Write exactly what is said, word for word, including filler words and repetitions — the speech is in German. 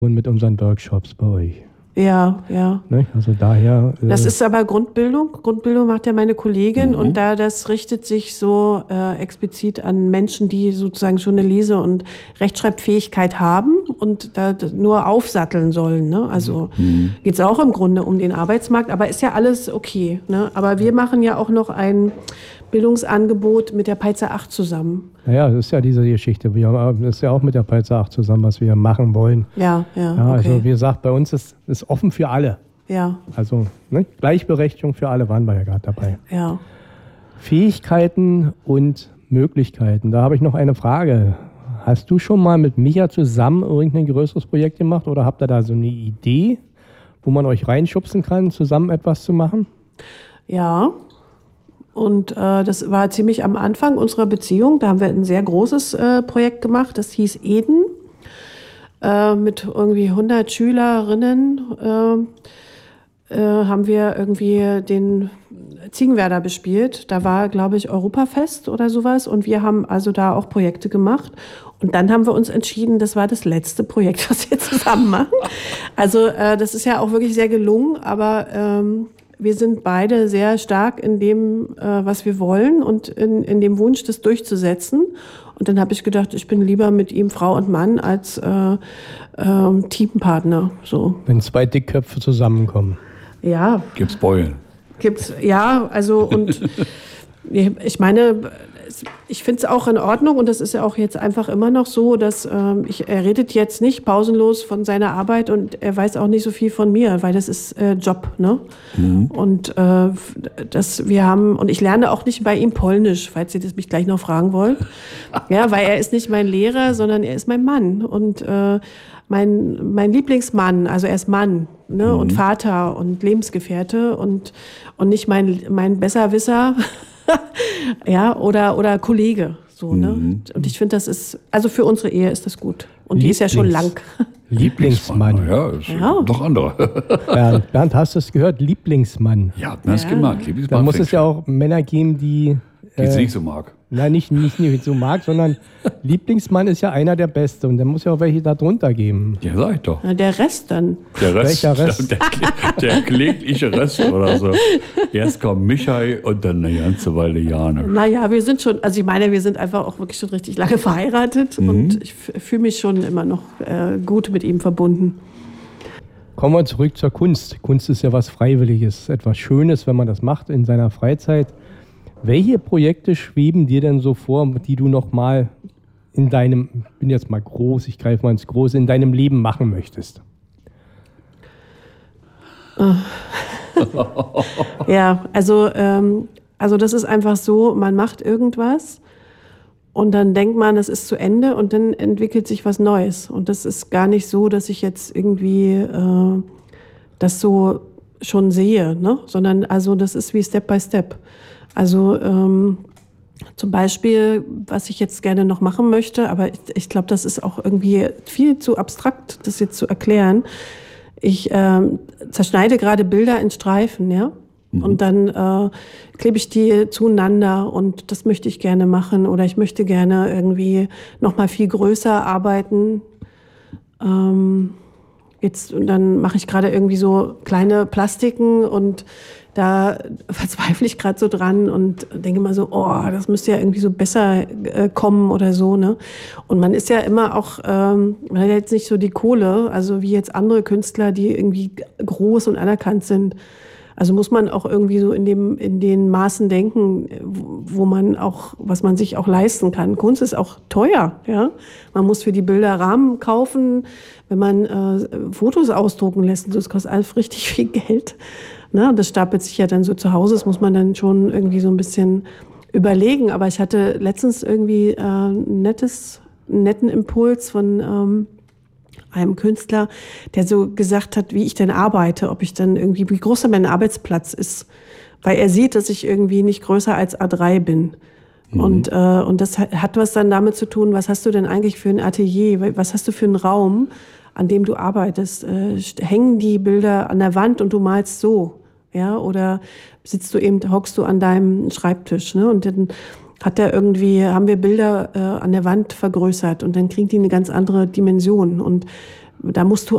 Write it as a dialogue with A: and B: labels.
A: Und mit unseren Workshops bei euch.
B: Ja, ja.
A: Ne? Also daher. Äh
B: das ist aber Grundbildung. Grundbildung macht ja meine Kollegin mhm. und da das richtet sich so äh, explizit an Menschen, die sozusagen schon eine Lese- und Rechtschreibfähigkeit haben und da nur aufsatteln sollen. Ne? Also mhm. geht es auch im Grunde um den Arbeitsmarkt, aber ist ja alles okay. Ne? Aber wir machen ja auch noch ein Bildungsangebot mit der Peitzer acht zusammen.
A: Naja, das ist ja diese Geschichte. Wir haben, das ist ja auch mit der Peitzer acht zusammen, was wir machen wollen.
B: Ja, ja.
A: ja
B: okay.
A: Also wie gesagt, bei uns ist es offen für alle.
B: Ja.
A: Also ne, Gleichberechtigung für alle waren wir ja gerade dabei.
B: Ja.
A: Fähigkeiten und Möglichkeiten. Da habe ich noch eine Frage. Hast du schon mal mit Micha zusammen irgendein größeres Projekt gemacht oder habt ihr da so eine Idee, wo man euch reinschubsen kann, zusammen etwas zu machen?
B: Ja. Und äh, das war ziemlich am Anfang unserer Beziehung. Da haben wir ein sehr großes äh, Projekt gemacht. Das hieß Eden. Äh, mit irgendwie hundert Schülerinnen äh, äh, haben wir irgendwie den Ziegenwerder bespielt. Da war, glaube ich, Europafest oder sowas. Und wir haben also da auch Projekte gemacht. Und dann haben wir uns entschieden, das war das letzte Projekt, was wir zusammen machen. Also äh, das ist ja auch wirklich sehr gelungen. Aber ähm, wir sind beide sehr stark in dem, äh, was wir wollen und in, in dem Wunsch, das durchzusetzen. Und dann habe ich gedacht, ich bin lieber mit ihm Frau und Mann als äh, äh, Teampartner. So.
A: Wenn zwei Dickköpfe zusammenkommen.
B: Ja.
C: Gibt's Beulen?
B: Gibt's, ja, also und ich meine, ich finde es auch in Ordnung und das ist ja auch jetzt einfach immer noch so, dass ähm, ich, er redet jetzt nicht pausenlos von seiner Arbeit und er weiß auch nicht so viel von mir, weil das ist äh, Job, ne? Mhm. Und äh, das wir haben und ich lerne auch nicht bei ihm Polnisch, falls ihr das mich gleich noch fragen wollt. Ja, weil er ist nicht mein Lehrer, sondern er ist mein Mann und äh, mein mein Lieblingsmann, also er ist Mann, ne? Mhm. Und Vater und Lebensgefährte und und nicht mein mein Besserwisser. Ja, oder, oder Kollege. So, ne?
C: Mhm.
B: Und ich finde, das ist, also für unsere Ehe ist das gut. Und die ist ja schon lang.
A: Lieblingsmann.
C: Ja, ist
B: ja.
C: Doch andere.
A: Bernd, Bernd, hast du es gehört? Lieblingsmann.
C: Ja, hat man es
B: ja.
C: gemacht.
A: Da muss es ja auch Männer geben, die...
C: Die es
A: äh,
C: nicht so mag.
A: Nein, nicht, nicht, nicht so mag, sondern Lieblingsmann ist ja einer der Beste. Und dann muss ja auch welche da drunter geben.
C: Ja, sag ich doch.
B: Na, der Rest dann.
C: Der Rest,
A: Welcher Rest?
C: Der, der, der klägliche Rest oder so. Erst kommt Michael und dann eine ganze Weile Jane.
B: Naja, wir sind schon, also ich meine, wir sind einfach auch wirklich schon richtig lange verheiratet. Mhm. Und ich fühle mich schon immer noch äh, gut mit ihm verbunden.
A: Kommen wir zurück zur Kunst. Kunst ist ja was Freiwilliges, etwas Schönes, wenn man das macht in seiner Freizeit. Welche Projekte schweben dir denn so vor, die du noch mal in deinem, ich bin jetzt mal groß, ich greife mal ins Große, in deinem Leben machen möchtest?
B: Ja, also, ähm, also das ist einfach so, man macht irgendwas und dann denkt man, das ist zu Ende und dann entwickelt sich was Neues. Und das ist gar nicht so, dass ich jetzt irgendwie äh, das so schon sehe, ne? Sondern also das ist wie Step by Step. Also ähm, zum Beispiel, was ich jetzt gerne noch machen möchte, aber ich, ich glaube, das ist auch irgendwie viel zu abstrakt, das jetzt zu erklären. Ich ähm, zerschneide gerade Bilder in Streifen, ja, mhm. und dann äh, klebe ich die zueinander und das möchte ich gerne machen oder ich möchte gerne irgendwie noch mal viel größer arbeiten. Ähm, jetzt und dann mache ich gerade irgendwie so kleine Plastiken und da verzweifle ich gerade so dran und denke mal so, oh, das müsste ja irgendwie so besser äh, kommen oder so, ne? Und man ist ja immer auch, ähm, man hat jetzt nicht so die Kohle, also wie jetzt andere Künstler, die irgendwie groß und anerkannt sind. Also muss man auch irgendwie so in dem, in den Maßen denken, wo man auch, was man sich auch leisten kann. Kunst ist auch teuer, ja. Man muss für die Bilder Rahmen kaufen, wenn man äh, Fotos ausdrucken lässt, das kostet alles richtig viel Geld. Ne, das stapelt sich ja dann so zu Hause, das muss man dann schon irgendwie so ein bisschen überlegen. Aber ich hatte letztens irgendwie äh, ein nettes, einen netten Impuls von ähm, einem Künstler, der so gesagt hat, wie ich denn arbeite, ob ich dann irgendwie, wie groß mein Arbeitsplatz ist. Weil er sieht, dass ich irgendwie nicht größer als A drei bin. Mhm. Und, äh, und das hat was dann damit zu tun, was hast du denn eigentlich für ein Atelier, was hast du für einen Raum, an dem du arbeitest? Äh, hängen die Bilder an der Wand und du malst so? Ja, oder sitzt du eben, hockst du an deinem Schreibtisch, ne? Und dann hat er irgendwie, haben wir Bilder äh, an der Wand vergrößert und dann kriegen die eine ganz andere Dimension und da musst du